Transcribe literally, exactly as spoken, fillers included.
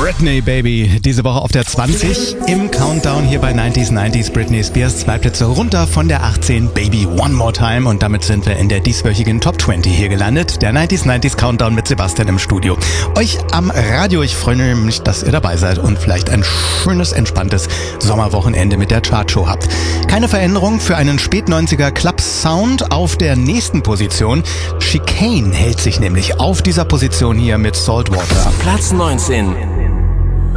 Britney, Baby, diese Woche auf der zwanzig im Countdown hier bei neunzig neunzig. Britney Spears, zwei Plätze runter von der achtzehn, Baby One More Time, und damit sind wir in der dieswöchigen Top zwanzig hier gelandet. Der neunzig neunzig Countdown mit Sebastian im Studio. Euch am Radio, ich freue mich, dass ihr dabei seid und vielleicht ein schönes, entspanntes Sommerwochenende mit der Chartshow habt. Keine Veränderung für einen Spät-neunziger Club-Sound auf der nächsten Position. Chicane hält sich nämlich auf dieser Position hier mit Saltwater. Platz neunzehn.